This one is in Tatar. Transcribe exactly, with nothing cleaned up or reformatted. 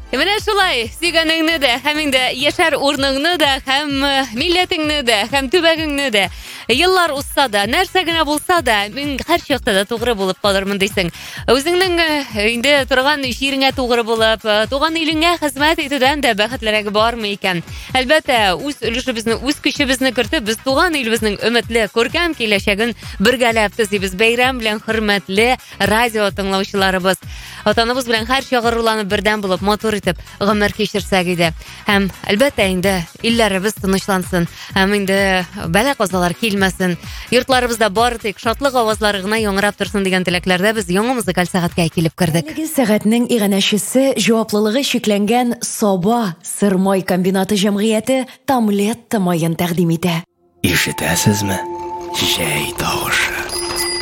Менә шулай, сөйгәнеңне дә, һәм инде яшәр урыныңны да, һәм милләтеңне дә, һәм төбәгеңне дә, еллар узса да, нәрсә генә булса да, мин һәр чакта да тугры булып калырмын дисең. Үзеңнең инде торган җиреңә тугры булып, туган илеңә хезмәт итүдән дә бәхетлерәге бармы икән? Әлбәттә, үз өлешебезне, үз көчебезне кертеп, без туган илебезнең өметле, күркәм киләчәген бергәләп төзибез. Бәйрәм белән хөрмәтле радио тыңлаучыларыбыз. Атаныбыз белән һәр чагыруланып бердән булып, мотор итеп гомер кичерсәк иде. Һәм әлбәттә инде илләребез тынычлансын, һәм инде бәла-казалар килмәсен. Йортларыбызда бары тик шатлык авазлары гына яңгырап торсын дигән теләкләрдә без яңа музыкаль сәгатькә килеп кердек. Әлеге сәгатьнең иганәчесе җаваплылыгы шикләнгән Саба Сырмай комбинаты җәмгыяте Тамлет майын тәкъдим итә. Ишетәсезме? Җәй тавышы.